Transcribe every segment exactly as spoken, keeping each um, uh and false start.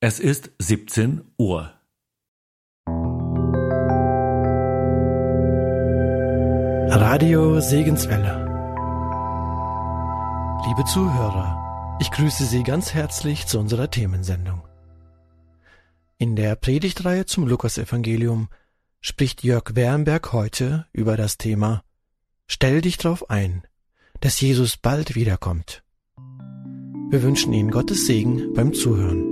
Es ist siebzehn Uhr. Radio Segenswelle. Liebe Zuhörer, ich grüße Sie ganz herzlich zu unserer Themensendung. In der Predigtreihe zum Lukasevangelium spricht Jörg Wernberg heute über das Thema Stell dich drauf ein, dass Jesus bald wiederkommt. Wir wünschen Ihnen Gottes Segen beim Zuhören.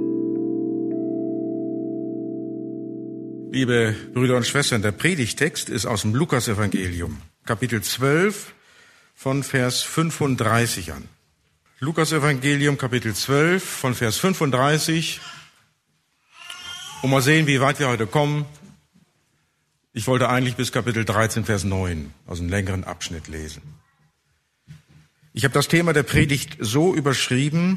Liebe Brüder und Schwestern, der Predigtext ist aus dem Lukasevangelium, Kapitel zwölf, von Vers fünfunddreißig an. Lukasevangelium, Kapitel zwölf, von Vers fünfunddreißig. Und mal sehen, wie weit wir heute kommen. Ich wollte eigentlich bis Kapitel dreizehn, Vers neun, also einen längeren Abschnitt lesen. Ich habe das Thema der Predigt so überschrieben: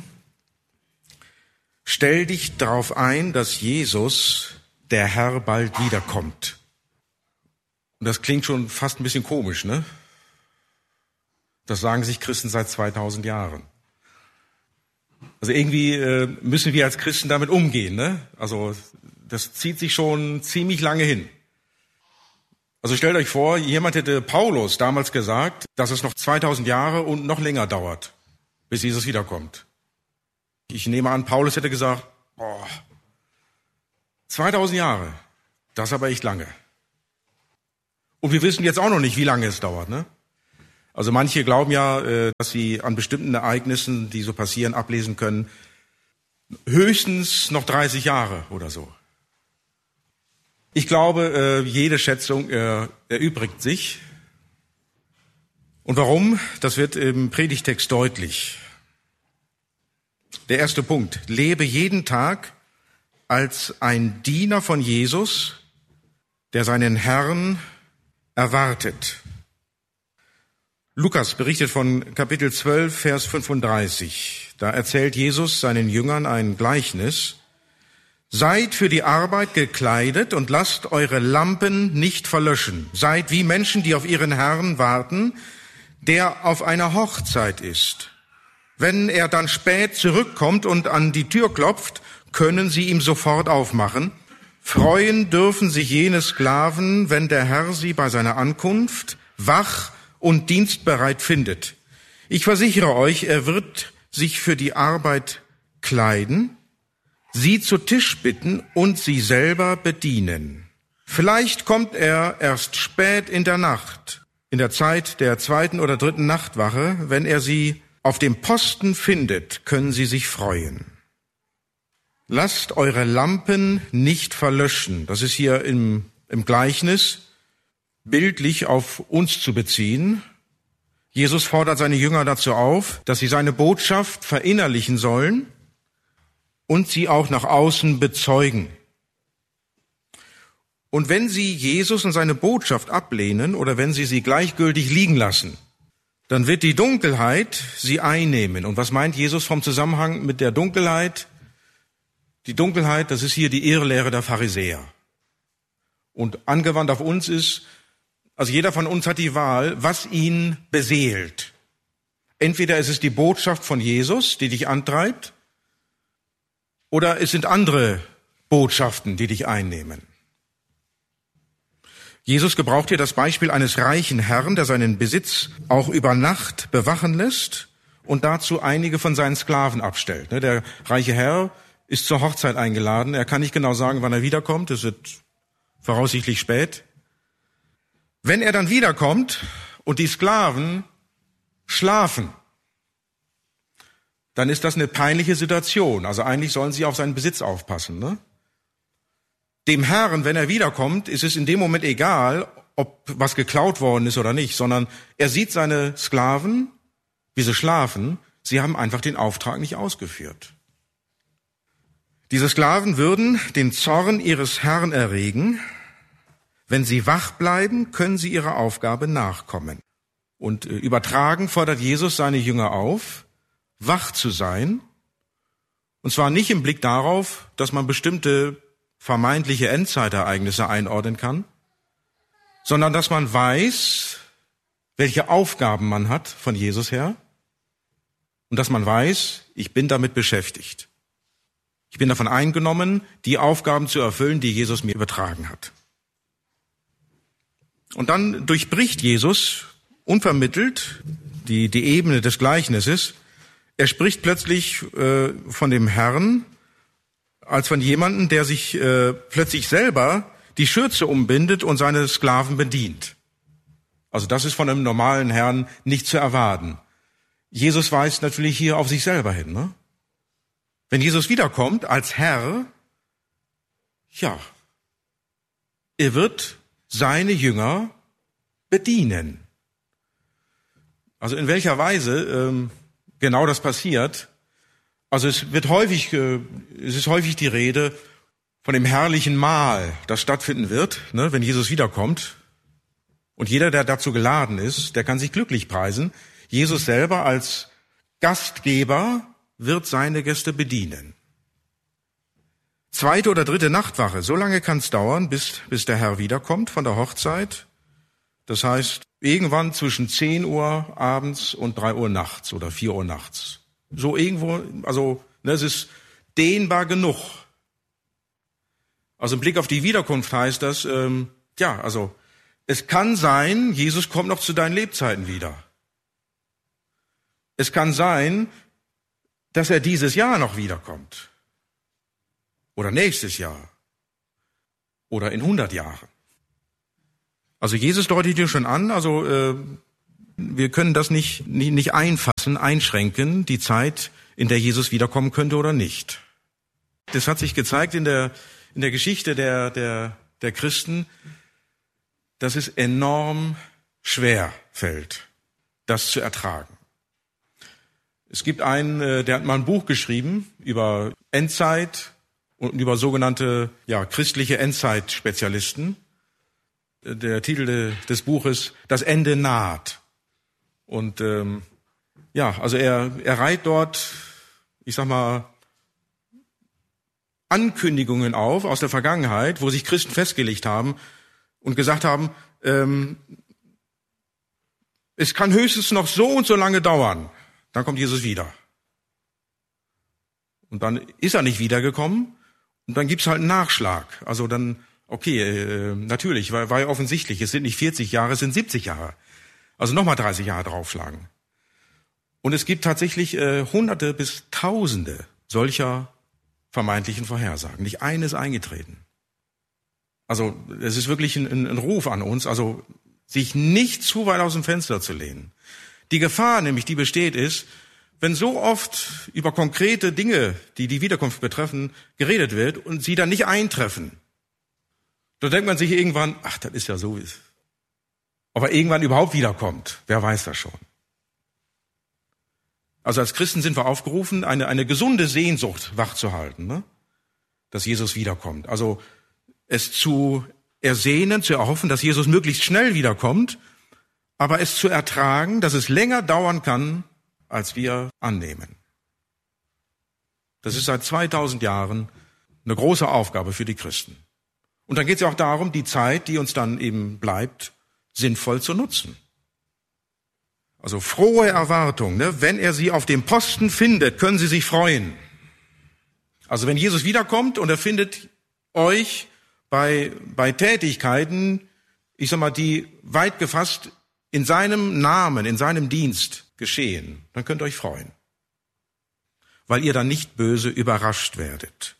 Stell dich darauf ein, dass Jesus, der Herr, bald wiederkommt. Und das klingt schon fast ein bisschen komisch, ne? Das sagen sich Christen seit zweitausend Jahren. Also irgendwie äh, müssen wir als Christen damit umgehen, ne? Also das zieht sich schon ziemlich lange hin. Also stellt euch vor, jemand hätte Paulus damals gesagt, dass es noch zweitausend Jahre und noch länger dauert, bis Jesus wiederkommt. Ich nehme an, Paulus hätte gesagt, boah, zweitausend Jahre, das ist aber echt lange. Und wir wissen jetzt auch noch nicht, wie lange es dauert, ne? Also manche glauben ja, dass sie an bestimmten Ereignissen, die so passieren, ablesen können, höchstens noch dreißig Jahre oder so. Ich glaube, jede Schätzung erübrigt sich. Und warum? Das wird im Predigtext deutlich. Der erste Punkt: Lebe jeden Tag als ein Diener von Jesus, der seinen Herrn erwartet. Lukas berichtet von Kapitel zwölf, Vers fünfunddreißig. Da erzählt Jesus seinen Jüngern ein Gleichnis. Seid für die Arbeit gekleidet und lasst eure Lampen nicht verlöschen. Seid wie Menschen, die auf ihren Herrn warten, der auf einer Hochzeit ist. Wenn er dann spät zurückkommt und an die Tür klopft, können sie ihm sofort aufmachen. Freuen dürfen sich jene Sklaven, wenn der Herr sie bei seiner Ankunft wach und dienstbereit findet. Ich versichere euch, er wird sich für die Arbeit kleiden, sie zu Tisch bitten und sie selber bedienen. Vielleicht kommt er erst spät in der Nacht, in der Zeit der zweiten oder dritten Nachtwache. Wenn er sie auf dem Posten findet, können sie sich freuen. Lasst eure Lampen nicht verlöschen. Das ist hier im, im Gleichnis bildlich auf uns zu beziehen. Jesus fordert seine Jünger dazu auf, dass sie seine Botschaft verinnerlichen sollen und sie auch nach außen bezeugen. Und wenn sie Jesus und seine Botschaft ablehnen oder wenn sie sie gleichgültig liegen lassen, dann wird die Dunkelheit sie einnehmen. Und was meint Jesus vom Zusammenhang mit der Dunkelheit? Die Dunkelheit, das ist hier die Irrlehre der Pharisäer. Und angewandt auf uns ist, also jeder von uns hat die Wahl, was ihn beseelt. Entweder ist es die Botschaft von Jesus, die dich antreibt, oder es sind andere Botschaften, die dich einnehmen. Jesus gebraucht hier das Beispiel eines reichen Herrn, der seinen Besitz auch über Nacht bewachen lässt und dazu einige von seinen Sklaven abstellt. Der reiche Herr ist zur Hochzeit eingeladen. Er kann nicht genau sagen, wann er wiederkommt. Es wird voraussichtlich spät. Wenn er dann wiederkommt und die Sklaven schlafen, dann ist das eine peinliche Situation. Also eigentlich sollen sie auf seinen Besitz aufpassen, ne? Dem Herrn, wenn er wiederkommt, ist es in dem Moment egal, ob was geklaut worden ist oder nicht, sondern er sieht seine Sklaven, wie sie schlafen. Sie haben einfach den Auftrag nicht ausgeführt. Diese Sklaven würden den Zorn ihres Herrn erregen. Wenn sie wach bleiben, können sie ihrer Aufgabe nachkommen. Und übertragen fordert Jesus seine Jünger auf, wach zu sein. Und zwar nicht im Blick darauf, dass man bestimmte vermeintliche Endzeitereignisse einordnen kann, sondern dass man weiß, welche Aufgaben man hat von Jesus her und dass man weiß, ich bin damit beschäftigt. Ich bin davon eingenommen, die Aufgaben zu erfüllen, die Jesus mir übertragen hat. Und dann durchbricht Jesus unvermittelt die, die Ebene des Gleichnisses. Er spricht plötzlich äh, von dem Herrn als von jemandem, der sich äh, plötzlich selber die Schürze umbindet und seine Sklaven bedient. Also das ist von einem normalen Herrn nicht zu erwarten. Jesus weist natürlich hier auf sich selber hin. Ne? Wenn Jesus wiederkommt als Herr, ja, er wird seine Jünger bedienen. Also in welcher Weise ähm, genau das passiert? Also es wird häufig, äh, es ist häufig die Rede von dem herrlichen Mahl, das stattfinden wird, ne, wenn Jesus wiederkommt. Und jeder, der dazu geladen ist, der kann sich glücklich preisen. Jesus selber als Gastgeber wird seine Gäste bedienen. Zweite oder dritte Nachtwache, so lange kann es dauern, bis, bis der Herr wiederkommt von der Hochzeit. Das heißt, irgendwann zwischen zehn Uhr abends und drei Uhr nachts oder vier Uhr nachts. So irgendwo, also ne, es ist dehnbar genug. Also im Blick auf die Wiederkunft heißt das, ähm, ja, also es kann sein, Jesus kommt noch zu deinen Lebzeiten wieder. Es kann sein, dass er dieses Jahr noch wiederkommt. Oder nächstes Jahr. Oder in hundert Jahren. Also Jesus deutet hier schon an, also äh, wir können das nicht, nicht, nicht einfassen, einschränken, die Zeit, in der Jesus wiederkommen könnte oder nicht. Das hat sich gezeigt in der, in der Geschichte der, der, der Christen, dass es enorm schwer fällt, das zu ertragen. Es gibt einen, der hat mal ein Buch geschrieben über Endzeit und über sogenannte ja, christliche Endzeitspezialisten. Der Titel des Buches, Das Ende naht. Und ähm, ja, also er, er reiht dort, ich sag mal, Ankündigungen auf aus der Vergangenheit, wo sich Christen festgelegt haben und gesagt haben, ähm, es kann höchstens noch so und so lange dauern, dann kommt Jesus wieder. Und dann ist er nicht wiedergekommen und dann gibt's halt einen Nachschlag. Also dann, okay, äh, natürlich, war, war ja offensichtlich, es sind nicht vierzig Jahre, es sind siebzig Jahre. Also nochmal dreißig Jahre draufschlagen. Und es gibt tatsächlich äh, Hunderte bis Tausende solcher vermeintlichen Vorhersagen. Nicht eine ist eingetreten. Also es ist wirklich ein, ein, ein Ruf an uns, also sich nicht zu weit aus dem Fenster zu lehnen. Die Gefahr nämlich, die besteht, ist, wenn so oft über konkrete Dinge, die die Wiederkunft betreffen, geredet wird und sie dann nicht eintreffen, dann denkt man sich irgendwann, ach, das ist ja so, wie es. Ob er irgendwann überhaupt wiederkommt, wer weiß das schon. Also als Christen sind wir aufgerufen, eine, eine gesunde Sehnsucht wachzuhalten, ne? Dass Jesus wiederkommt. Also es zu ersehnen, zu erhoffen, dass Jesus möglichst schnell wiederkommt, aber es zu ertragen, dass es länger dauern kann, als wir annehmen. Das ist seit zweitausend Jahren eine große Aufgabe für die Christen. Und dann geht es ja auch darum, die Zeit, die uns dann eben bleibt, sinnvoll zu nutzen. Also frohe Erwartung, ne? Wenn er sie auf dem Posten findet, können sie sich freuen. Also wenn Jesus wiederkommt und er findet euch bei, bei Tätigkeiten, ich sag mal, die weit gefasst in seinem Namen, in seinem Dienst geschehen, dann könnt ihr euch freuen. Weil ihr dann nicht böse überrascht werdet.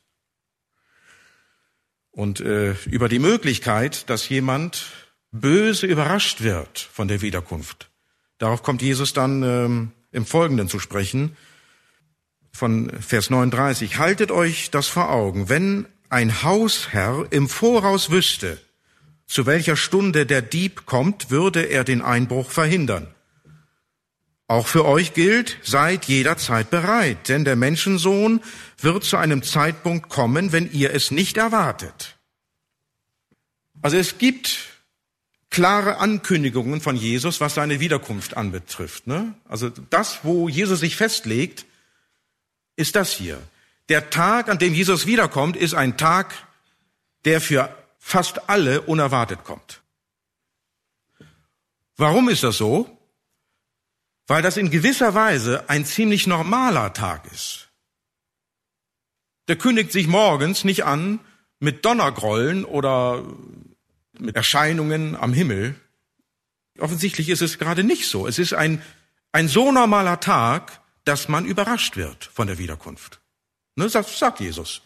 Und äh, über die Möglichkeit, dass jemand böse überrascht wird von der Wiederkunft, darauf kommt Jesus dann ähm, im Folgenden zu sprechen, von Vers neununddreißig. Haltet euch das vor Augen, wenn ein Hausherr im Voraus wüsste, zu welcher Stunde der Dieb kommt, würde er den Einbruch verhindern. Auch für euch gilt, seid jederzeit bereit, denn der Menschensohn wird zu einem Zeitpunkt kommen, wenn ihr es nicht erwartet. Also es gibt klare Ankündigungen von Jesus, was seine Wiederkunft anbetrifft, ne? Also das, wo Jesus sich festlegt, ist das hier. Der Tag, an dem Jesus wiederkommt, ist ein Tag, der für fast alle unerwartet kommt. Warum ist das so? Weil das in gewisser Weise ein ziemlich normaler Tag ist. Der kündigt sich morgens nicht an mit Donnergrollen oder mit Erscheinungen am Himmel. Offensichtlich ist es gerade nicht so. Es ist ein, ein so normaler Tag, dass man überrascht wird von der Wiederkunft. Ne, sagt, sagt Jesus.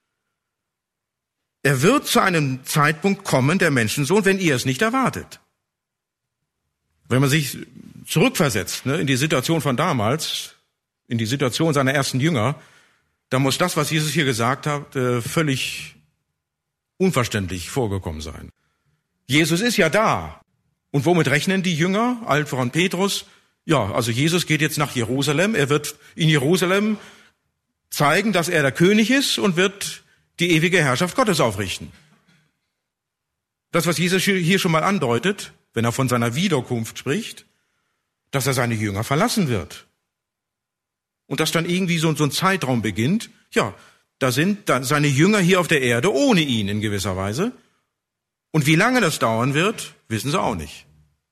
Er wird zu einem Zeitpunkt kommen, der Menschensohn, wenn ihr es nicht erwartet. Wenn man sich zurückversetzt, ne, in die Situation von damals, in die Situation seiner ersten Jünger, dann muss das, was Jesus hier gesagt hat, äh, völlig unverständlich vorgekommen sein. Jesus ist ja da. Und womit rechnen die Jünger, allen voran Petrus? Ja, also Jesus geht jetzt nach Jerusalem. Er wird in Jerusalem zeigen, dass er der König ist und wird die ewige Herrschaft Gottes aufrichten. Das, was Jesus hier schon mal andeutet, wenn er von seiner Wiederkunft spricht, dass er seine Jünger verlassen wird. Und dass dann irgendwie so, so ein Zeitraum beginnt. Ja, da sind dann seine Jünger hier auf der Erde ohne ihn in gewisser Weise. Und wie lange das dauern wird, wissen sie auch nicht.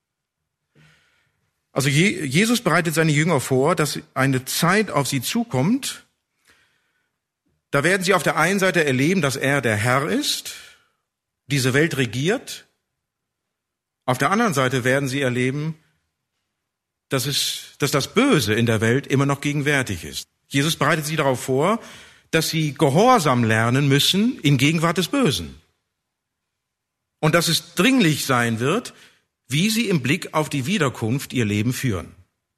Also Jesus bereitet seine Jünger vor, dass eine Zeit auf sie zukommt. Da werden sie auf der einen Seite erleben, dass er der Herr ist, diese Welt regiert. Auf der anderen Seite werden sie erleben, dass es, dass das Böse in der Welt immer noch gegenwärtig ist. Jesus bereitet sie darauf vor, dass sie Gehorsam lernen müssen in Gegenwart des Bösen. Und dass es dringlich sein wird, wie sie im Blick auf die Wiederkunft ihr Leben führen.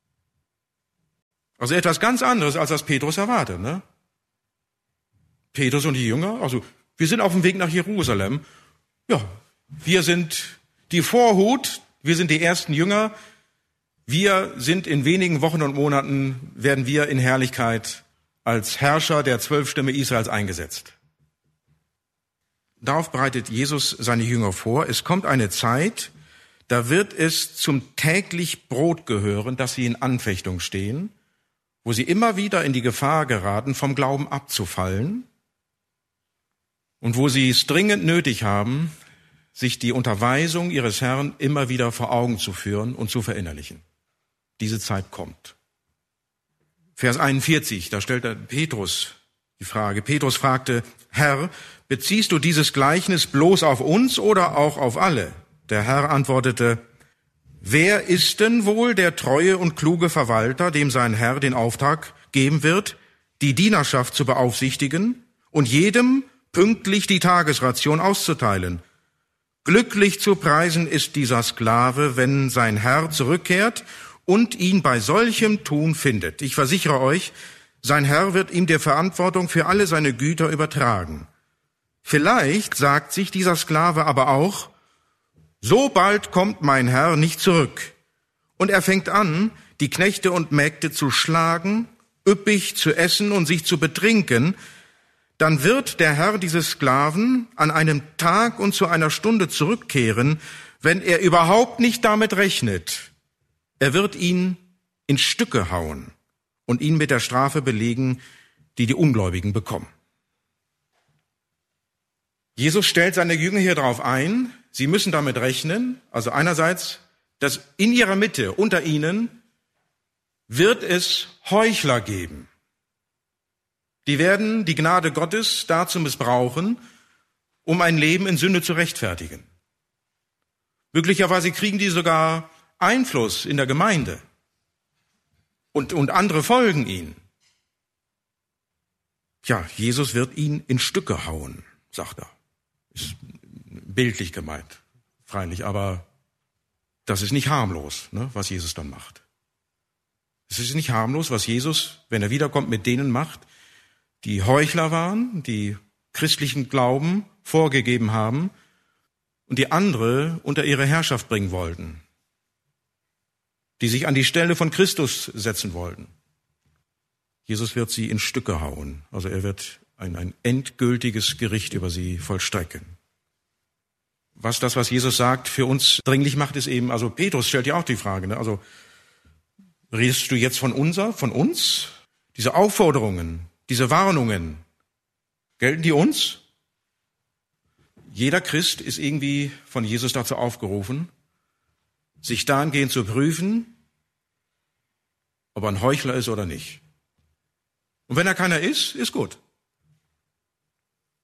Also etwas ganz anderes, als das Petrus erwartet, ne? Petrus und die Jünger, also wir sind auf dem Weg nach Jerusalem. Ja, wir sind die Vorhut, wir sind die ersten Jünger. Wir sind in wenigen Wochen und Monaten, werden wir in Herrlichkeit als Herrscher der zwölf Stämme Israels eingesetzt. Darauf bereitet Jesus seine Jünger vor. Es kommt eine Zeit, da wird es zum täglich Brot gehören, dass sie in Anfechtung stehen, wo sie immer wieder in die Gefahr geraten, vom Glauben abzufallen und wo sie es dringend nötig haben, sich die Unterweisung ihres Herrn immer wieder vor Augen zu führen und zu verinnerlichen. Diese Zeit kommt. Vers einundvierzig, da stellt er Petrus die Frage. Petrus fragte, Herr, beziehst du dieses Gleichnis bloß auf uns oder auch auf alle? Der Herr antwortete, wer ist denn wohl der treue und kluge Verwalter, dem sein Herr den Auftrag geben wird, die Dienerschaft zu beaufsichtigen und jedem pünktlich die Tagesration auszuteilen? Glücklich zu preisen ist dieser Sklave, wenn sein Herr zurückkehrt und ihn bei solchem Tun findet. Ich versichere euch, sein Herr wird ihm die Verantwortung für alle seine Güter übertragen. Vielleicht sagt sich dieser Sklave aber auch, so bald kommt mein Herr nicht zurück. Und er fängt an, die Knechte und Mägde zu schlagen, üppig zu essen und sich zu betrinken. Dann wird der Herr dieses Sklaven an einem Tag und zu einer Stunde zurückkehren, wenn er überhaupt nicht damit rechnet. Er wird ihn in Stücke hauen und ihn mit der Strafe belegen, die die Ungläubigen bekommen. Jesus stellt seine Jünger hier darauf ein, sie müssen damit rechnen, also einerseits, dass in ihrer Mitte, unter ihnen, wird es Heuchler geben. Die werden die Gnade Gottes dazu missbrauchen, um ein Leben in Sünde zu rechtfertigen. Möglicherweise kriegen die sogar Einfluss in der Gemeinde und, und andere folgen ihnen. Ja, Jesus wird ihn in Stücke hauen, sagt er. Ist bildlich gemeint, freilich, aber das ist nicht harmlos, ne, was Jesus dann macht. Es ist nicht harmlos, was Jesus, wenn er wiederkommt, mit denen macht, die Heuchler waren, die christlichen Glauben vorgegeben haben und die andere unter ihre Herrschaft bringen wollten, die sich an die Stelle von Christus setzen wollten. Jesus wird sie in Stücke hauen, also er wird ein, ein endgültiges Gericht über sie vollstrecken. Was das, was Jesus sagt, für uns dringlich macht, ist eben, also Petrus stellt ja auch die Frage, ne? Also redest du jetzt von unser, von uns? Diese Aufforderungen, diese Warnungen, gelten die uns? Jeder Christ ist irgendwie von Jesus dazu aufgerufen, sich dahingehend zu prüfen, ob er ein Heuchler ist oder nicht. Und wenn er keiner ist, ist gut.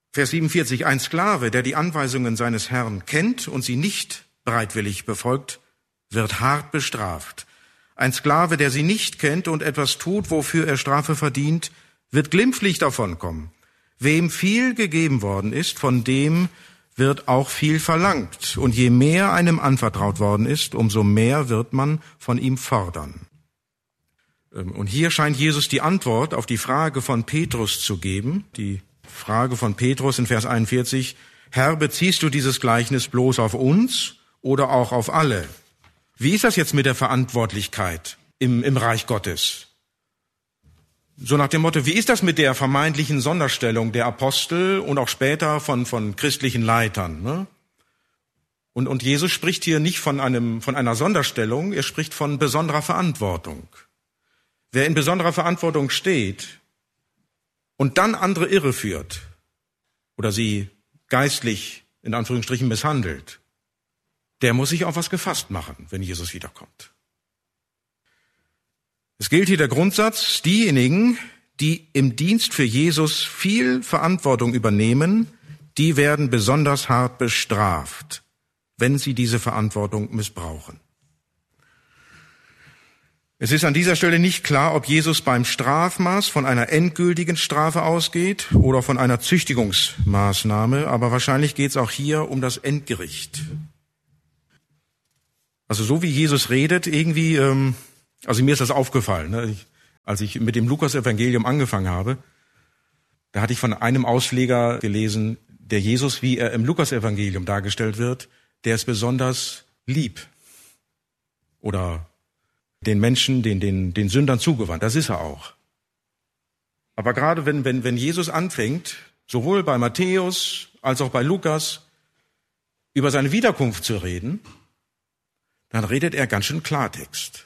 Vers siebenundvierzig, ein Sklave, der die Anweisungen seines Herrn kennt und sie nicht bereitwillig befolgt, wird hart bestraft. Ein Sklave, der sie nicht kennt und etwas tut, wofür er Strafe verdient, wird glimpflich davonkommen. Wem viel gegeben worden ist, von dem wird auch viel verlangt. Und je mehr einem anvertraut worden ist, umso mehr wird man von ihm fordern. Und hier scheint Jesus die Antwort auf die Frage von Petrus zu geben. Die Frage von Petrus in Vers einundvierzig, Herr, beziehst du dieses Gleichnis bloß auf uns oder auch auf alle? Wie ist das jetzt mit der Verantwortlichkeit im, im Reich Gottes? So nach dem Motto, wie ist das mit der vermeintlichen Sonderstellung der Apostel und auch später von, von christlichen Leitern? Ne? Und, und Jesus spricht hier nicht von, einem, von einer Sonderstellung, er spricht von besonderer Verantwortung. Wer in besonderer Verantwortung steht und dann andere irreführt oder sie geistlich in Anführungsstrichen misshandelt, der muss sich auf was gefasst machen, wenn Jesus wiederkommt. Es gilt hier der Grundsatz, diejenigen, die im Dienst für Jesus viel Verantwortung übernehmen, die werden besonders hart bestraft, wenn sie diese Verantwortung missbrauchen. Es ist an dieser Stelle nicht klar, ob Jesus beim Strafmaß von einer endgültigen Strafe ausgeht oder von einer Züchtigungsmaßnahme, aber wahrscheinlich geht es auch hier um das Endgericht. Also so wie Jesus redet, irgendwie, ähm, also mir ist das aufgefallen, ne? ich, als ich mit dem Lukas-Evangelium angefangen habe, da hatte ich von einem Ausleger gelesen, der Jesus, wie er im Lukas-Evangelium dargestellt wird, der ist besonders lieb oder den Menschen, den, den, den Sündern zugewandt. Das ist er auch. Aber gerade wenn, wenn, wenn Jesus anfängt, sowohl bei Matthäus als auch bei Lukas, über seine Wiederkunft zu reden, dann redet er ganz schön Klartext.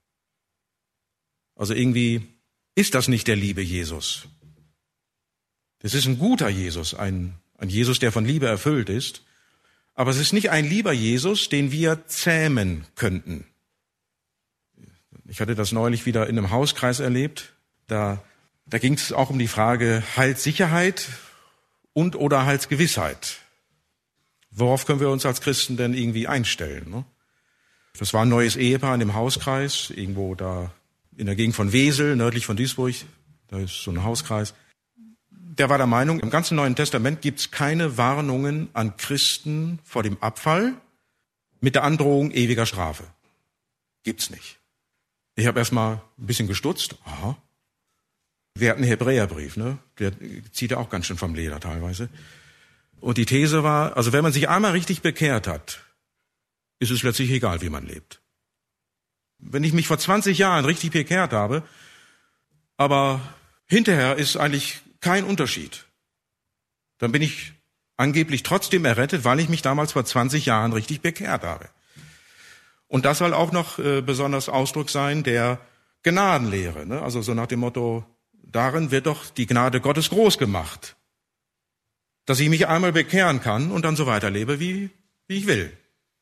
Also irgendwie ist das nicht der liebe Jesus. Das ist ein guter Jesus, ein, ein Jesus, der von Liebe erfüllt ist. Aber es ist nicht ein lieber Jesus, den wir zähmen könnten. Ich hatte das neulich wieder in einem Hauskreis erlebt. Da, da ging es auch um die Frage Heilssicherheit und oder Heilsgewissheit. Worauf können wir uns als Christen denn irgendwie einstellen? Ne? Das war ein neues Ehepaar in dem Hauskreis, irgendwo da in der Gegend von Wesel, nördlich von Duisburg. Da ist so ein Hauskreis. Der war der Meinung, im ganzen Neuen Testament gibt es keine Warnungen an Christen vor dem Abfall mit der Androhung ewiger Strafe. Gibt's nicht. Ich habe erst mal ein bisschen gestutzt. Aha. Wir hatten einen Hebräerbrief, ne? Der zieht ja auch ganz schön vom Leder teilweise. Und die These war, also wenn man sich einmal richtig bekehrt hat, ist es letztlich egal, wie man lebt. Wenn ich mich vor zwanzig Jahren richtig bekehrt habe, aber hinterher ist eigentlich kein Unterschied, dann bin ich angeblich trotzdem errettet, weil ich mich damals vor zwanzig Jahren richtig bekehrt habe. Und das soll auch noch äh, besonders Ausdruck sein der Gnadenlehre. Ne? Also so nach dem Motto, darin wird doch die Gnade Gottes groß gemacht. Dass ich mich einmal bekehren kann und dann so weiterlebe, wie, wie ich will.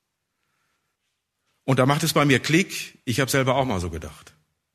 Und da macht es bei mir Klick. Ich habe selber auch mal so gedacht.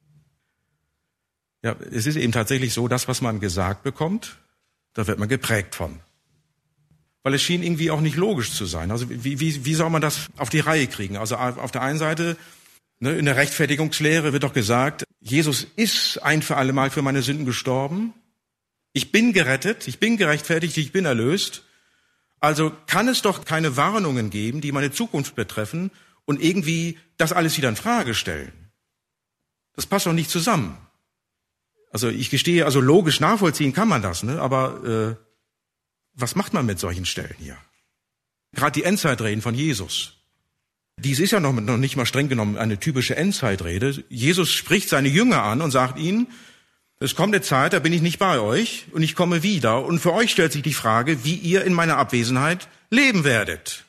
Ja, es ist eben tatsächlich so, das, was man gesagt bekommt, da wird man geprägt von. Weil es schien irgendwie auch nicht logisch zu sein. Also wie, wie, wie soll man das auf die Reihe kriegen? Also auf der einen Seite, ne, in der Rechtfertigungslehre wird doch gesagt, Jesus ist ein für alle Mal für meine Sünden gestorben. Ich bin gerettet, ich bin gerechtfertigt, ich bin erlöst. Also kann es doch keine Warnungen geben, die meine Zukunft betreffen und irgendwie das alles wieder in Frage stellen. Das passt doch nicht zusammen. Also ich gestehe, also logisch nachvollziehen kann man das, ne? Aber äh, was macht man mit solchen Stellen hier? Gerade die Endzeitreden von Jesus. Dies ist ja noch, noch nicht mal streng genommen eine typische Endzeitrede. Jesus spricht seine Jünger an und sagt ihnen, es kommt eine Zeit, da bin ich nicht bei euch und ich komme wieder. Und für euch stellt sich die Frage, wie ihr in meiner Abwesenheit leben werdet.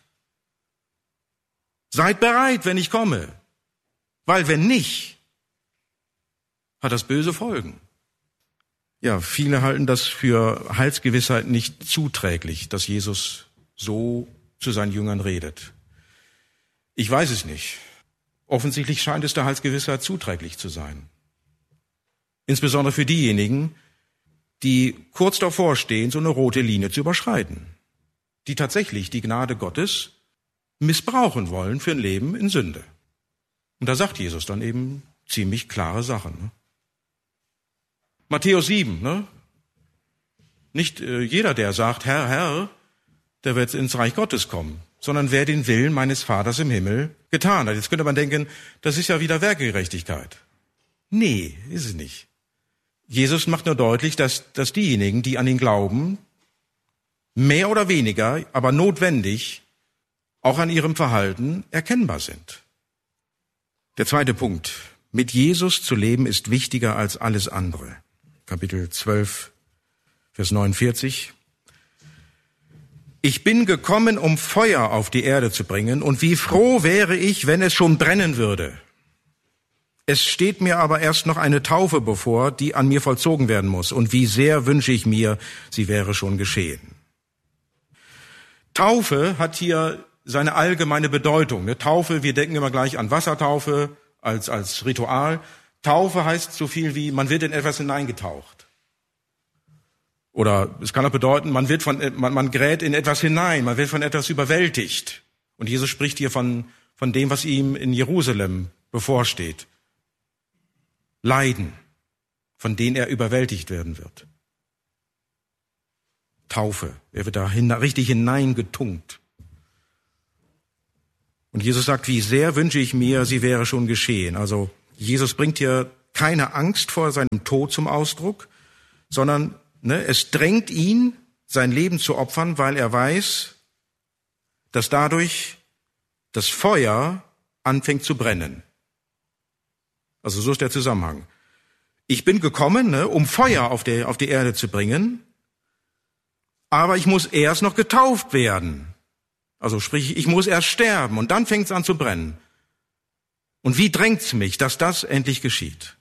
Seid bereit, wenn ich komme. Weil wenn nicht, hat das böse Folgen. Ja, viele halten das für Heilsgewissheit nicht zuträglich, dass Jesus so zu seinen Jüngern redet. Ich weiß es nicht. Offensichtlich scheint es der Heilsgewissheit zuträglich zu sein. Insbesondere für diejenigen, die kurz davor stehen, so eine rote Linie zu überschreiten, die tatsächlich die Gnade Gottes missbrauchen wollen für ein Leben in Sünde. Und da sagt Jesus dann eben ziemlich klare Sachen. Ne? Matthäus sieben, ne? Nicht äh, jeder, der sagt, Herr, Herr, der wird ins Reich Gottes kommen, sondern wer den Willen meines Vaters im Himmel getan hat. Jetzt könnte man denken, das ist ja wieder Werkgerechtigkeit. Nee, ist es nicht. Jesus macht nur deutlich, dass, dass diejenigen, die an ihn glauben, mehr oder weniger, aber notwendig, auch an ihrem Verhalten erkennbar sind. Der zweite Punkt. Mit Jesus zu leben ist wichtiger als alles andere. Kapitel zwölf, Vers neunundvierzig. Ich bin gekommen, um Feuer auf die Erde zu bringen, und wie froh wäre ich, wenn es schon brennen würde. Es steht mir aber erst noch eine Taufe bevor, die an mir vollzogen werden muss, und wie sehr wünsche ich mir, sie wäre schon geschehen. Taufe hat hier seine allgemeine Bedeutung. Eine Taufe, wir denken immer gleich an Wassertaufe als, als Ritual. Taufe heißt so viel wie, man wird in etwas hineingetaucht. Oder es kann auch bedeuten, man wird von, man, man gerät in etwas hinein, man wird von etwas überwältigt. Und Jesus spricht hier von, von dem, was ihm in Jerusalem bevorsteht. Leiden, von denen er überwältigt werden wird. Taufe, er wird da hin, richtig hineingetunkt. Und Jesus sagt, wie sehr wünsche ich mir, sie wäre schon geschehen. Also Jesus bringt hier keine Angst vor seinem Tod zum Ausdruck, sondern ne, es drängt ihn, sein Leben zu opfern, weil er weiß, dass dadurch das Feuer anfängt zu brennen. Also so ist der Zusammenhang. Ich bin gekommen, ne, um Feuer auf die, auf die Erde zu bringen, aber ich muss erst noch getauft werden. Also sprich, ich muss erst sterben und dann fängt es an zu brennen. Und wie drängt's mich, dass das endlich geschieht?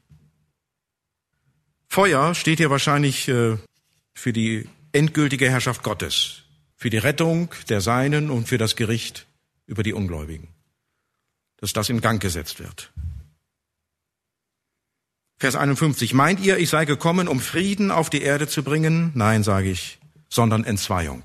Feuer steht hier wahrscheinlich äh, für die endgültige Herrschaft Gottes, für die Rettung der Seinen und für das Gericht über die Ungläubigen, dass das in Gang gesetzt wird. Vers einundfünfzig. Meint ihr, ich sei gekommen, um Frieden auf die Erde zu bringen? Nein, sage ich, sondern Entzweiung.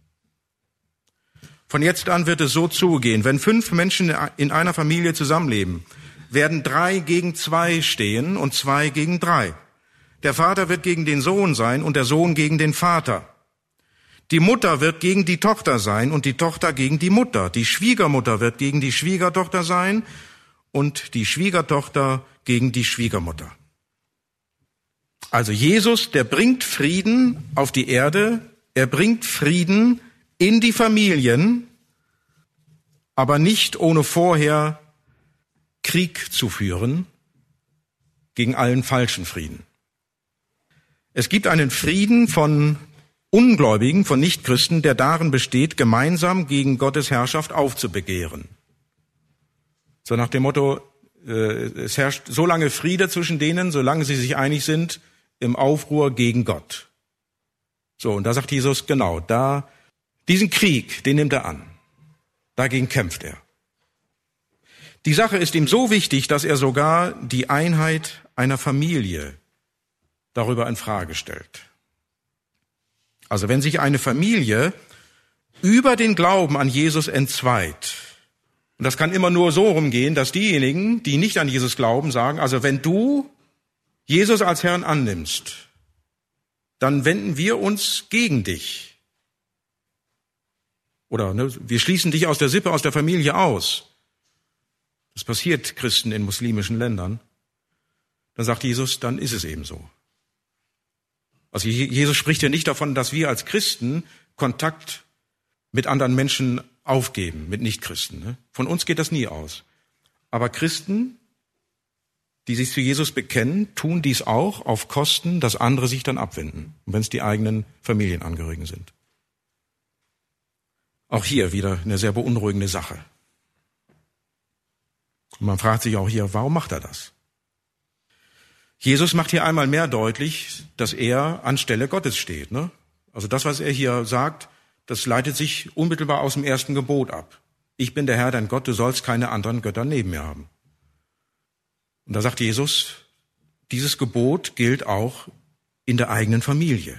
Von jetzt an wird es so zugehen, wenn fünf Menschen in einer Familie zusammenleben, werden drei gegen zwei stehen und zwei gegen drei. Der Vater wird gegen den Sohn sein und der Sohn gegen den Vater. Die Mutter wird gegen die Tochter sein und die Tochter gegen die Mutter. Die Schwiegermutter wird gegen die Schwiegertochter sein und die Schwiegertochter gegen die Schwiegermutter. Also Jesus, der bringt Frieden auf die Erde, er bringt Frieden in die Familien, aber nicht ohne vorher Krieg zu führen gegen allen falschen Frieden. Es gibt einen Frieden von Ungläubigen, von Nichtchristen, der darin besteht, gemeinsam gegen Gottes Herrschaft aufzubegehren. So nach dem Motto, äh, es herrscht so lange Friede zwischen denen, solange sie sich einig sind, im Aufruhr gegen Gott. So, und da sagt Jesus, genau, da, diesen Krieg, den nimmt er an. Dagegen kämpft er. Die Sache ist ihm so wichtig, dass er sogar die Einheit einer Familie darüber in Frage stellt. Also wenn sich eine Familie über den Glauben an Jesus entzweit, und das kann immer nur so rumgehen, dass diejenigen, die nicht an Jesus glauben, sagen, also wenn du Jesus als Herrn annimmst, dann wenden wir uns gegen dich. Oder ne, wir schließen dich aus der Sippe, aus der Familie aus. Das passiert Christen in muslimischen Ländern. Dann sagt Jesus, dann ist es eben so. Also Jesus spricht ja nicht davon, dass wir als Christen Kontakt mit anderen Menschen aufgeben, mit Nichtchristen. Ne? Von uns geht das nie aus. Aber Christen, die sich zu Jesus bekennen, tun dies auch auf Kosten, dass andere sich dann abwenden, wenn es die eigenen Familienangehörigen sind. Auch hier wieder eine sehr beunruhigende Sache. Und man fragt sich auch hier, warum macht er das? Jesus macht hier einmal mehr deutlich, dass er anstelle Gottes steht. Ne? Also das, was er hier sagt, das leitet sich unmittelbar aus dem ersten Gebot ab. Ich bin der Herr, dein Gott, du sollst keine anderen Götter neben mir haben. Und da sagt Jesus, dieses Gebot gilt auch in der eigenen Familie.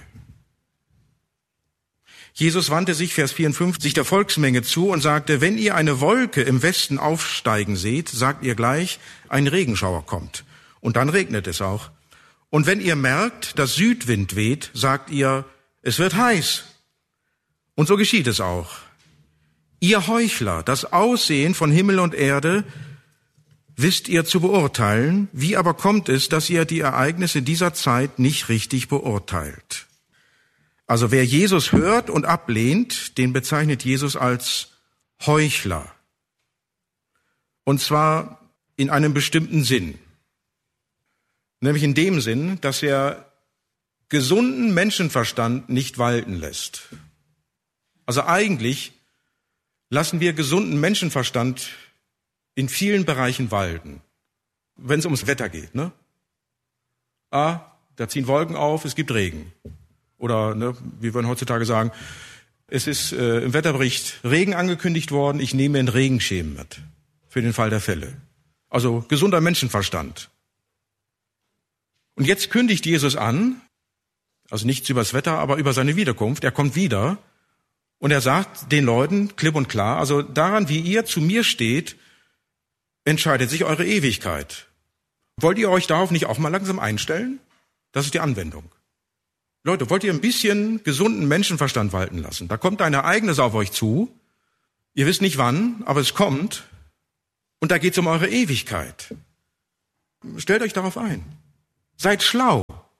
Jesus wandte sich, Vers vierundfünfzig, der Volksmenge zu und sagte, wenn ihr eine Wolke im Westen aufsteigen seht, sagt ihr gleich, ein Regenschauer kommt. Und dann regnet es auch. Und wenn ihr merkt, dass Südwind weht, sagt ihr, es wird heiß. Und so geschieht es auch. Ihr Heuchler, das Aussehen von Himmel und Erde wisst ihr zu beurteilen. Wie aber kommt es, dass ihr die Ereignisse dieser Zeit nicht richtig beurteilt? Also wer Jesus hört und ablehnt, den bezeichnet Jesus als Heuchler. Und zwar in einem bestimmten Sinn. Nämlich in dem Sinn, dass er gesunden Menschenverstand nicht walten lässt. Also eigentlich lassen wir gesunden Menschenverstand in vielen Bereichen walten. Wenn es ums Wetter geht, ne? Ah, da ziehen Wolken auf, es gibt Regen. Oder, ne, wie wir heutzutage sagen, es ist äh, im Wetterbericht Regen angekündigt worden, ich nehme einen Regenschirm mit, für den Fall der Fälle. Also gesunder Menschenverstand. Und jetzt kündigt Jesus an, also nichts übers Wetter, aber über seine Wiederkunft, er kommt wieder und er sagt den Leuten klipp und klar, also daran, wie ihr zu mir steht, entscheidet sich eure Ewigkeit. Wollt ihr euch darauf nicht auch mal langsam einstellen? Das ist die Anwendung. Leute, wollt ihr ein bisschen gesunden Menschenverstand walten lassen? Da kommt ein Ereignis auf euch zu. Ihr wisst nicht wann, aber es kommt. Und da geht es um eure Ewigkeit. Stellt euch darauf ein. Seid schlau.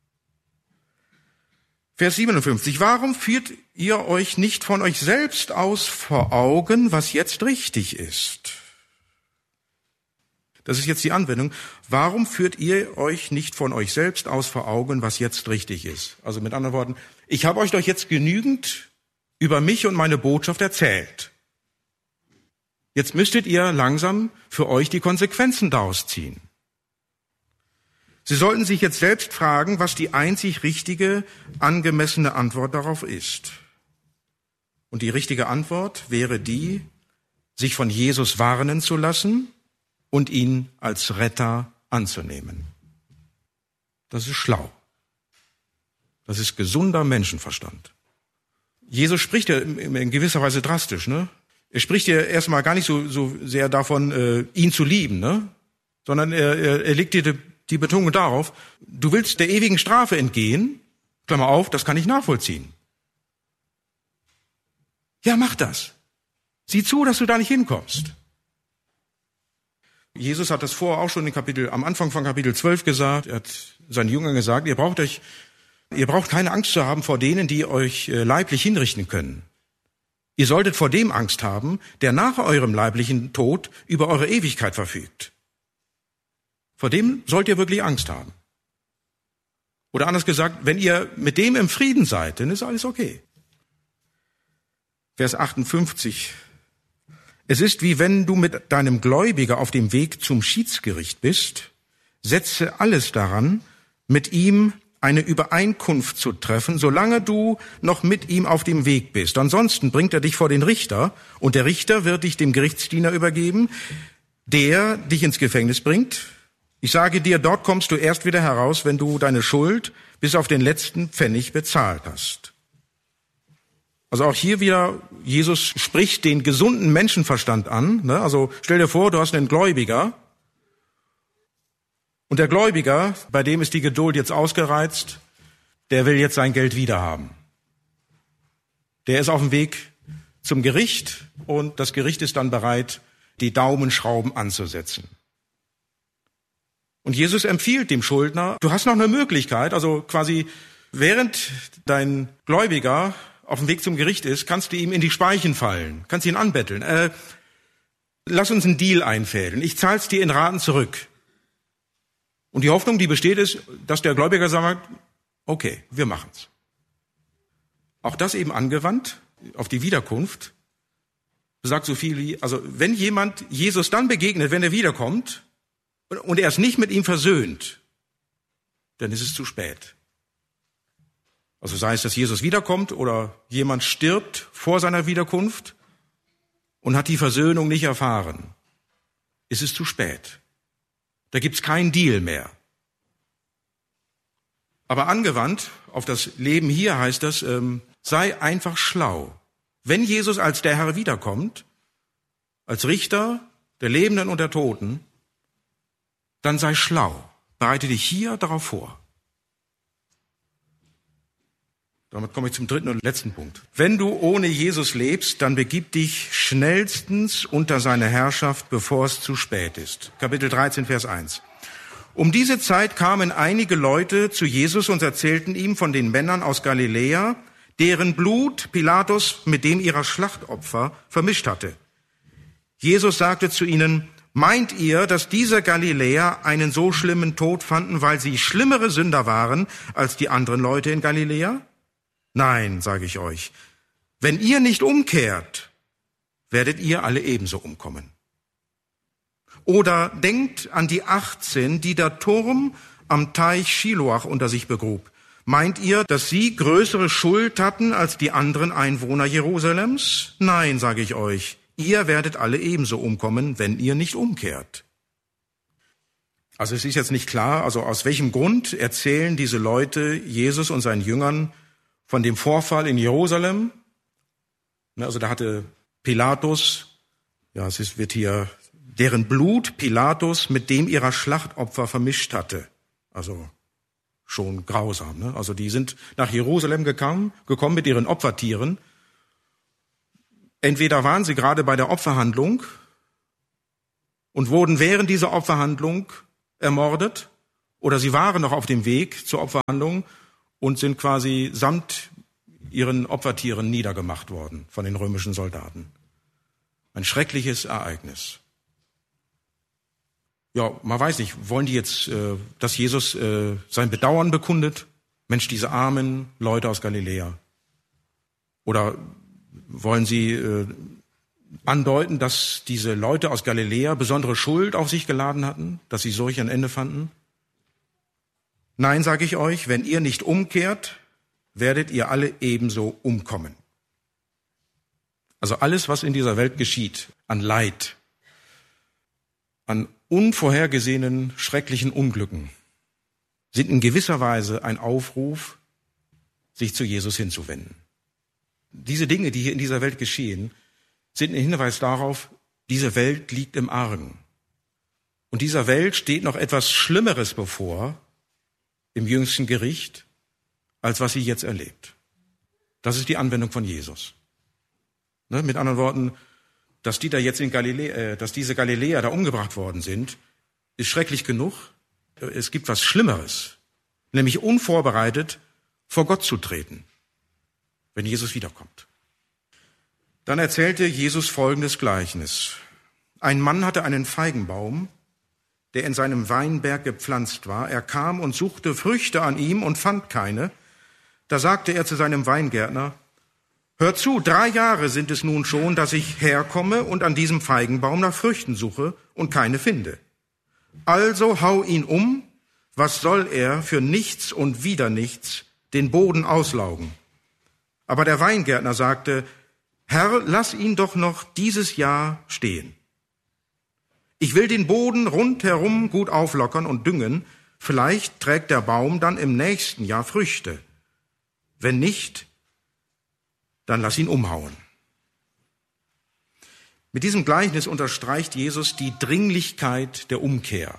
Vers siebenundfünfzig. Warum führt ihr euch nicht von euch selbst aus vor Augen, was jetzt richtig ist? Das ist jetzt die Anwendung. Warum führt ihr euch nicht von euch selbst aus vor Augen, was jetzt richtig ist? Also mit anderen Worten, ich habe euch doch jetzt genügend über mich und meine Botschaft erzählt. Jetzt müsstet ihr langsam für euch die Konsequenzen daraus ziehen. Sie sollten sich jetzt selbst fragen, was die einzig richtige, angemessene Antwort darauf ist. Und die richtige Antwort wäre die, sich von Jesus warnen zu lassen und ihn als Retter anzunehmen. Das ist schlau. Das ist gesunder Menschenverstand. Jesus spricht ja in gewisser Weise drastisch, ne? Er spricht ja erstmal gar nicht so, so sehr davon, äh, ihn zu lieben, ne? Sondern er, er, er legt dir die, die Betonung darauf, du willst der ewigen Strafe entgehen, Klammer auf, das kann ich nachvollziehen. Ja, mach das. Sieh zu, dass du da nicht hinkommst. Jesus hat das vorher auch schon in Kapitel, am Anfang von Kapitel zwölf gesagt. Er hat seinen Jüngern gesagt, ihr braucht euch, ihr braucht keine Angst zu haben vor denen, die euch leiblich hinrichten können. Ihr solltet vor dem Angst haben, der nach eurem leiblichen Tod über eure Ewigkeit verfügt. Vor dem sollt ihr wirklich Angst haben. Oder anders gesagt, wenn ihr mit dem im Frieden seid, dann ist alles okay. Vers achtundfünfzig. Es ist wie wenn du mit deinem Gläubiger auf dem Weg zum Schiedsgericht bist, setze alles daran, mit ihm eine Übereinkunft zu treffen, solange du noch mit ihm auf dem Weg bist. Ansonsten bringt er dich vor den Richter und der Richter wird dich dem Gerichtsdiener übergeben, der dich ins Gefängnis bringt. Ich sage dir, dort kommst du erst wieder heraus, wenn du deine Schuld bis auf den letzten Pfennig bezahlt hast. Also auch hier wieder, Jesus spricht den gesunden Menschenverstand an. Ne? Also stell dir vor, du hast einen Gläubiger und der Gläubiger, bei dem ist die Geduld jetzt ausgereizt, der will jetzt sein Geld wiederhaben. Der ist auf dem Weg zum Gericht und das Gericht ist dann bereit, die Daumenschrauben anzusetzen. Und Jesus empfiehlt dem Schuldner, du hast noch eine Möglichkeit, also quasi während dein Gläubiger auf dem Weg zum Gericht ist, kannst du ihm in die Speichen fallen, kannst ihn anbetteln. Äh, lass uns einen Deal einfädeln. Ich zahl's dir in Raten zurück. Und die Hoffnung, die besteht, ist, dass der Gläubiger sagt, okay, wir machen's. Auch das eben angewandt auf die Wiederkunft. Sagt so viel wie, also wenn jemand Jesus dann begegnet, wenn er wiederkommt, und er ist nicht mit ihm versöhnt, dann ist es zu spät. Also sei es, dass Jesus wiederkommt oder jemand stirbt vor seiner Wiederkunft und hat die Versöhnung nicht erfahren, ist es zu spät. Da gibt's keinen Deal mehr. Aber angewandt auf das Leben hier heißt das, ähm, sei einfach schlau. Wenn Jesus als der Herr wiederkommt, als Richter der Lebenden und der Toten, dann sei schlau. Bereite dich hier darauf vor. Damit komme ich zum dritten und letzten Punkt. Wenn du ohne Jesus lebst, dann begib dich schnellstens unter seine Herrschaft, bevor es zu spät ist. Kapitel dreizehn, Vers eins. Um diese Zeit kamen einige Leute zu Jesus und erzählten ihm von den Männern aus Galiläa, deren Blut Pilatus mit dem ihrer Schlachtopfer vermischt hatte. Jesus sagte zu ihnen, meint ihr, dass diese Galiläer einen so schlimmen Tod fanden, weil sie schlimmere Sünder waren als die anderen Leute in Galiläa? Nein, sage ich euch, wenn ihr nicht umkehrt, werdet ihr alle ebenso umkommen. Oder denkt an die achtzehn, die der Turm am Teich Schiloach unter sich begrub. Meint ihr, dass sie größere Schuld hatten als die anderen Einwohner Jerusalems? Nein, sage ich euch, ihr werdet alle ebenso umkommen, wenn ihr nicht umkehrt. Also es ist jetzt nicht klar, also aus welchem Grund erzählen diese Leute Jesus und seinen Jüngern von dem Vorfall in Jerusalem. Also da hatte Pilatus, ja, es ist, wird hier, deren Blut Pilatus mit dem ihrer Schlachtopfer vermischt hatte. Also schon grausam. Ne? Also die sind nach Jerusalem gekommen, gekommen mit ihren Opfertieren. Entweder waren sie gerade bei der Opferhandlung und wurden während dieser Opferhandlung ermordet, oder sie waren noch auf dem Weg zur Opferhandlung und sind quasi samt ihren Opfertieren niedergemacht worden von den römischen Soldaten. Ein schreckliches Ereignis. Ja, man weiß nicht, wollen die jetzt, äh, dass Jesus äh, sein Bedauern bekundet? Mensch, diese armen Leute aus Galiläa. Oder wollen sie äh, andeuten, dass diese Leute aus Galiläa besondere Schuld auf sich geladen hatten, dass sie solch ein Ende fanden? Nein, sage ich euch, wenn ihr nicht umkehrt, werdet ihr alle ebenso umkommen. Also alles, was in dieser Welt geschieht, an Leid, an unvorhergesehenen, schrecklichen Unglücken, sind in gewisser Weise ein Aufruf, sich zu Jesus hinzuwenden. Diese Dinge, die hier in dieser Welt geschehen, sind ein Hinweis darauf, diese Welt liegt im Argen. Und dieser Welt steht noch etwas Schlimmeres bevor, im jüngsten Gericht, als was sie jetzt erlebt. Das ist die Anwendung von Jesus. Ne? Mit anderen Worten, dass die da jetzt in Galiläa, äh, dass diese Galiläer da umgebracht worden sind, ist schrecklich genug. Es gibt was Schlimmeres, nämlich unvorbereitet vor Gott zu treten, wenn Jesus wiederkommt. Dann erzählte Jesus folgendes Gleichnis. Ein Mann hatte einen Feigenbaum, der in seinem Weinberg gepflanzt war. Er kam und suchte Früchte an ihm und fand keine. Da sagte er zu seinem Weingärtner, hör zu, drei Jahre sind es nun schon, dass ich herkomme und an diesem Feigenbaum nach Früchten suche und keine finde. Also hau ihn um, was soll er für nichts und wieder nichts den Boden auslaugen? Aber der Weingärtner sagte, Herr, lass ihn doch noch dieses Jahr stehen. Ich will den Boden rundherum gut auflockern und düngen, vielleicht trägt der Baum dann im nächsten Jahr Früchte. Wenn nicht, dann lass ihn umhauen. Mit diesem Gleichnis unterstreicht Jesus die Dringlichkeit der Umkehr.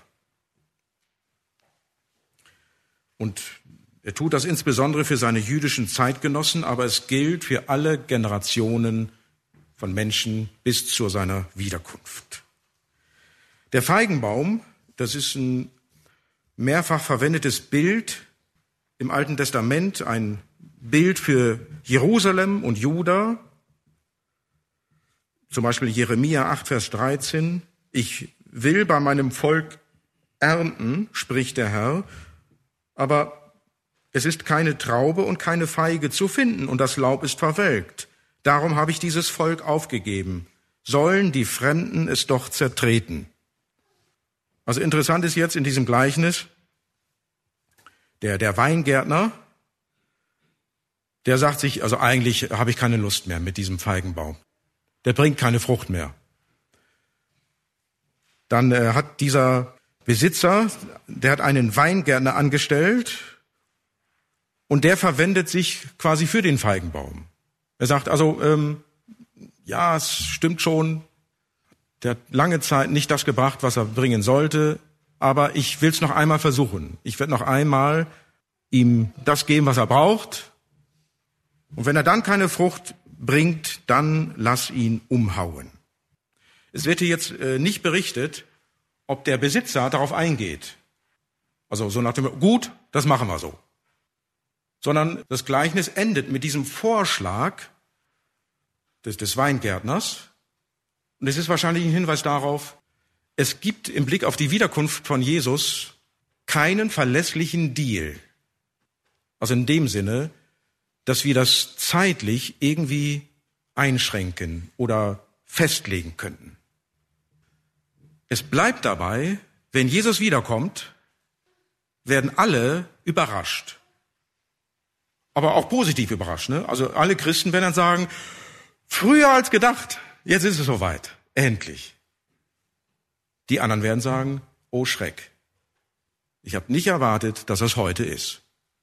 Und er tut das insbesondere für seine jüdischen Zeitgenossen, aber es gilt für alle Generationen von Menschen bis zu seiner Wiederkunft. Der Feigenbaum, das ist ein mehrfach verwendetes Bild im Alten Testament, ein Bild für Jerusalem und Juda. Zum Beispiel Jeremia acht, Vers dreizehn. Ich will bei meinem Volk ernten, spricht der Herr, aber es ist keine Traube und keine Feige zu finden und das Laub ist verwelkt. Darum habe ich dieses Volk aufgegeben. Sollen die Fremden es doch zertreten. Also interessant ist jetzt in diesem Gleichnis, der, der Weingärtner, der sagt sich, also eigentlich habe ich keine Lust mehr mit diesem Feigenbaum. Der bringt keine Frucht mehr. Dann äh, hat dieser Besitzer, der hat einen Weingärtner angestellt Und der verwendet sich quasi für den Feigenbaum. Er sagt also, ähm, ja, es stimmt schon, der hat lange Zeit nicht das gebracht, was er bringen sollte, aber ich will es noch einmal versuchen. Ich werde noch einmal ihm das geben, was er braucht. Und wenn er dann keine Frucht bringt, dann lass ihn umhauen. Es wird hier jetzt äh, nicht berichtet, ob der Besitzer darauf eingeht. Also so nach dem, gut, das machen wir so. Sondern das Gleichnis endet mit diesem Vorschlag des, des Weingärtners. Und es ist wahrscheinlich ein Hinweis darauf, es gibt im Blick auf die Wiederkunft von Jesus keinen verlässlichen Deal. Also in dem Sinne, dass wir das zeitlich irgendwie einschränken oder festlegen könnten. Es bleibt dabei, wenn Jesus wiederkommt, werden alle überrascht. Aber auch positiv überrascht. Ne? Also alle Christen werden dann sagen, früher als gedacht, jetzt ist es soweit, endlich. Die anderen werden sagen, oh Schreck, ich habe nicht erwartet, dass es heute ist.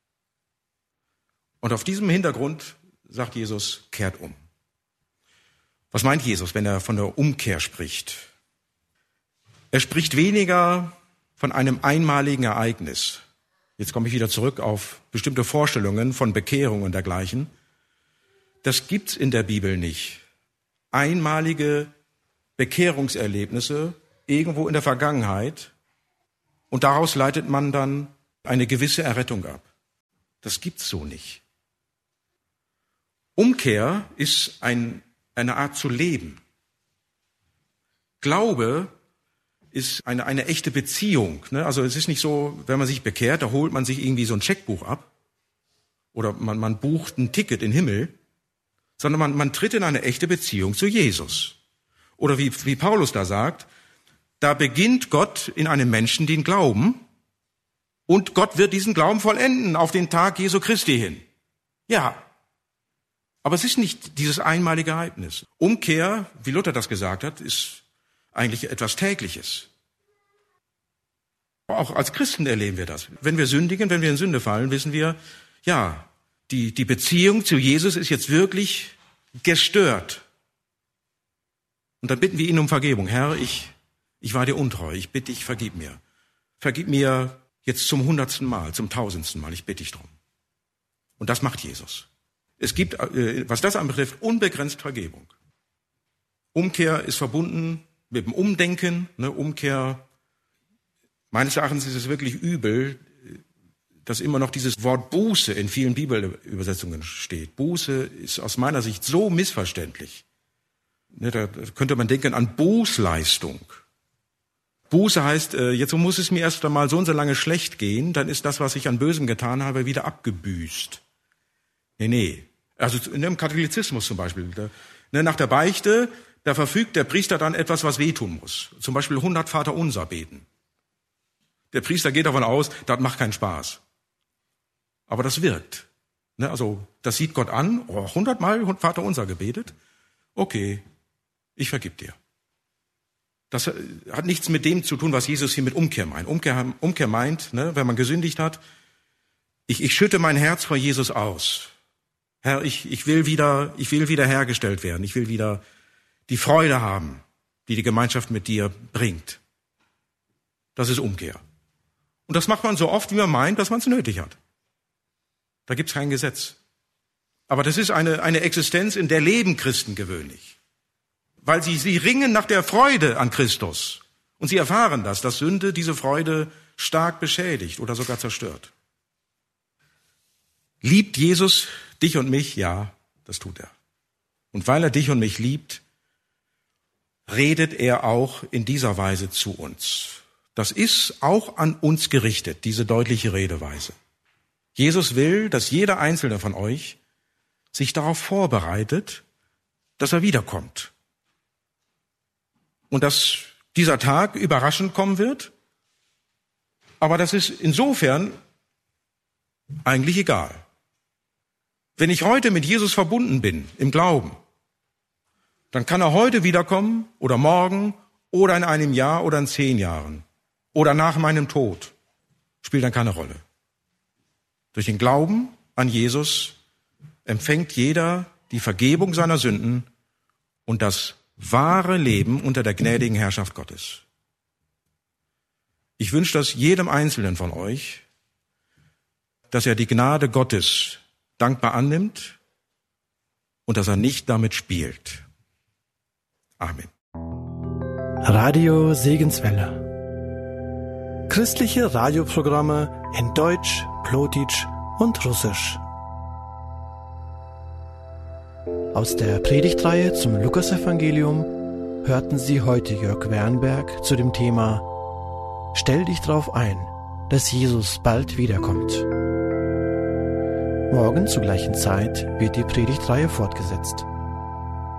Und auf diesem Hintergrund sagt Jesus, kehrt um. Was meint Jesus, wenn er von der Umkehr spricht? Er spricht weniger von einem einmaligen Ereignis. Jetzt komme ich wieder zurück auf bestimmte Vorstellungen von Bekehrung und dergleichen. Das gibt's in der Bibel nicht. Einmalige Bekehrungserlebnisse irgendwo in der Vergangenheit und daraus leitet man dann eine gewisse Errettung ab. Das gibt's so nicht. Umkehr ist ein, eine Art zu leben. Glaube ist eine, eine echte Beziehung. Ne? Also es ist nicht so, wenn man sich bekehrt, da holt man sich irgendwie so ein Scheckbuch ab oder man, man bucht ein Ticket in den Himmel, sondern man, man tritt in eine echte Beziehung zu Jesus. Oder wie, wie Paulus da sagt, da beginnt Gott in einem Menschen den Glauben und Gott wird diesen Glauben vollenden auf den Tag Jesu Christi hin. Ja, aber es ist nicht dieses einmalige Ereignis. Umkehr, wie Luther das gesagt hat, ist eigentlich etwas Tägliches. Aber auch als Christen erleben wir das. Wenn wir sündigen, wenn wir in Sünde fallen, wissen wir, ja, die, die Beziehung zu Jesus ist jetzt wirklich gestört. Und dann bitten wir ihn um Vergebung. Herr, ich, ich war dir untreu. Ich bitte dich, vergib mir. Vergib mir jetzt zum hundertsten Mal, zum tausendsten Mal. Ich bitte dich drum. Und das macht Jesus. Es gibt, was das anbetrifft, unbegrenzt Vergebung. Umkehr ist verbunden mit dem Umdenken. Ne, Umkehr, meines Erachtens ist es wirklich übel, dass immer noch dieses Wort Buße in vielen Bibelübersetzungen steht. Buße ist aus meiner Sicht so missverständlich. Ne, da könnte man denken an Bußleistung. Buße heißt, jetzt muss es mir erst einmal so und so lange schlecht gehen, dann ist das, was ich an Bösem getan habe, wieder abgebüßt. Nee, nee. Also im Katholizismus zum Beispiel. Ne, nach der Beichte, da verfügt der Priester dann etwas, was wehtun muss. Zum Beispiel hundert Vaterunser beten. Der Priester geht davon aus, das macht keinen Spaß. Aber das wirkt. Ne, also das sieht Gott an, oh, hundertmal Vaterunser gebetet. Okay, ich vergib dir. Das hat nichts mit dem zu tun, was Jesus hier mit Umkehr meint. Umkehr, Umkehr meint, ne, wenn man gesündigt hat, ich, ich schütte mein Herz vor Jesus aus. Herr, ich, ich will wieder, ich will wieder hergestellt werden. Ich will wieder die Freude haben, die die Gemeinschaft mit dir bringt. Das ist Umkehr. Und das macht man so oft, wie man meint, dass man es nötig hat. Da gibt's kein Gesetz. Aber das ist eine, eine Existenz, in der leben Christen gewöhnlich. Weil sie, sie ringen nach der Freude an Christus. Und sie erfahren das, dass Sünde diese Freude stark beschädigt oder sogar zerstört. Liebt Jesus dich und mich? Ja, das tut er. Und weil er dich und mich liebt, redet er auch in dieser Weise zu uns. Das ist auch an uns gerichtet, diese deutliche Redeweise. Jesus will, dass jeder Einzelne von euch sich darauf vorbereitet, dass er wiederkommt. Und dass dieser Tag überraschend kommen wird. Aber das ist insofern eigentlich egal. Wenn ich heute mit Jesus verbunden bin, im Glauben, dann kann er heute wiederkommen oder morgen oder in einem Jahr oder in zehn Jahren oder nach meinem Tod. Spielt dann keine Rolle. Durch den Glauben an Jesus empfängt jeder die Vergebung seiner Sünden und das wahre Leben unter der gnädigen Herrschaft Gottes. Ich wünsche das jedem Einzelnen von euch, dass er die Gnade Gottes dankbar annimmt und dass er nicht damit spielt. Amen. Radio Segenswelle. Christliche Radioprogramme in Deutsch, Plotitsch und Russisch. Aus der Predigtreihe zum Lukasevangelium hörten Sie heute Jörg Wernberg zu dem Thema Stell dich drauf ein, dass Jesus bald wiederkommt. Morgen zur gleichen Zeit wird die Predigtreihe fortgesetzt.